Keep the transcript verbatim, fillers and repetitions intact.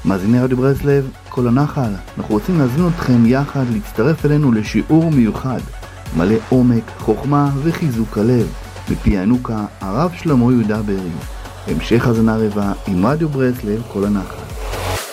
מאזיני רדיו ברסלב, כל הנחל, אנחנו רוצים להזמין אתכם יחד להצטרף אלינו לשיעור מיוחד, מלא עומק, חוכמה וחיזוק הלב, מפי הענוקה הרב שלמה יהודה ברי. המשך הזנה רבה עם רדיו ברסלב, כל הנחל.